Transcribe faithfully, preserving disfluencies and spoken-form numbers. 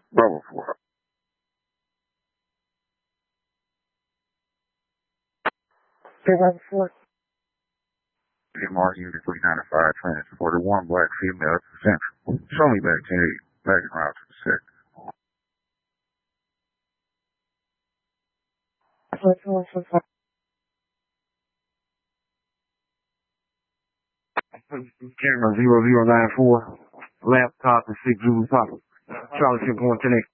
Bravo four. Okay, Bravo four. M R Unit three ninety-five, transported one black female to Central. Show me back ten eight. Back and route to the second. Camera zero zero nine four. Laptop and six Zulu Papa. Charlie ship going to next.